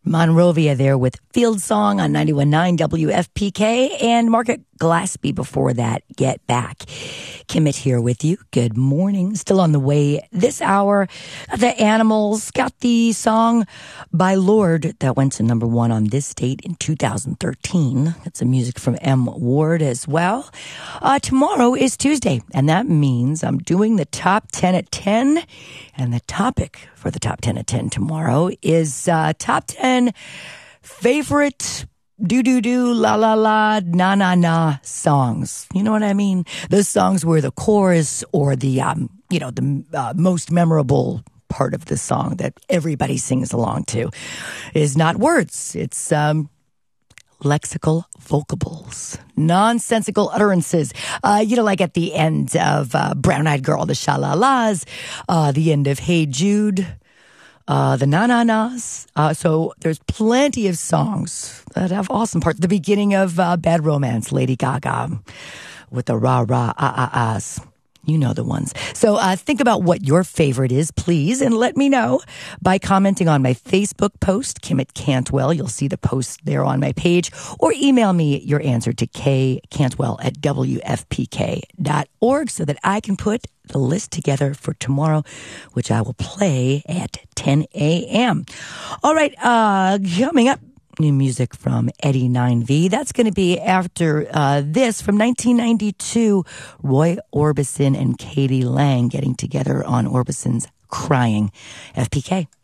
Monrovia there with Field Song on 91.9 WFPK, and Margaret Glaspie before that, Get Back. Kimmett here with you. Good morning. Still on the way this hour. The Animals got the song by Lorde that went to number 1 on this date in 2013. That's some music from M. Ward as well. Tomorrow is Tuesday, and that means I'm doing the top 10 at 10, and the topic for the top 10 at 10 tomorrow is top 10 favorite do-do-do, la-la-la, na-na-na songs. You know what I mean? Those songs where the chorus or the most memorable part of the song that everybody sings along to is not words. It's lexical vocables, nonsensical utterances. Like at the end of Brown Eyed Girl, the sha-la-las, the end of Hey Jude, the na-na-nas. So there's plenty of songs that have awesome parts. The beginning of Bad Romance, Lady Gaga, with the rah-rah, ah-ah-ahs. You know the ones. So think about what your favorite is, please, and let me know by commenting on my Facebook post, Kimmett Cantwell. You'll see the post there on my page, or email me your answer to kcantwell@wfpk.org so that I can put the list together for tomorrow, which I will play at 10 a.m. All right, coming up, new music from Eddie 9V. That's going to be after this from 1992, Roy Orbison and Katie Lang getting together on Orbison's Crying. FPK.